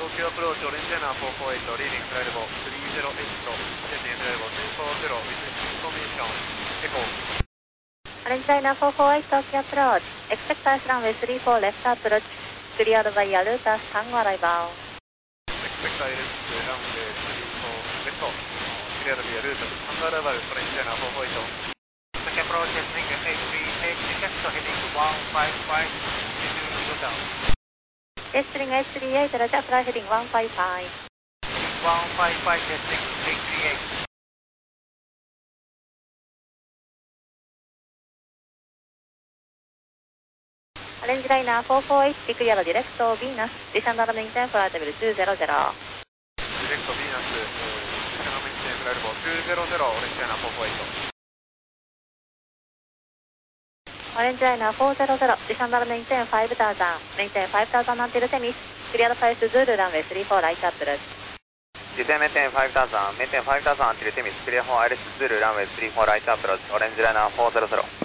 東京アプローチ、オレンジライナー448、リーディングフライレボ30、ディセンディングフライレボ240、ウィズインフォメーション、エコー。 オレンジライナー448、東京アプローチ、エクセプタースランウェイ34、レフトアプローチ、クリアドバイヤルータス、タンゴアライバー。 エクセプター LS、ランウェイ34、レフト、クリアドバイヤルータス、タンゴアライバー、オレンジライナー448。 Second approach, Ring 838, next heading 155, continue to down. Ring 838, Roger, fly heading 155. 155, testing 838. Orange Liner 448, pick yellow, direct to Venus, descend on maintain flight level 200. Direct Venus, descend on maintain flight level 200, Orange Liner 448. Orange Liner 400, descend on maintain 5000, maintain 5000 until Temis, clear the Paris Zulu runway 34, right approach. Descend maintain 5000 until Temis, clear for Iris Zulu runway 34, right approach, Orange Liner 400.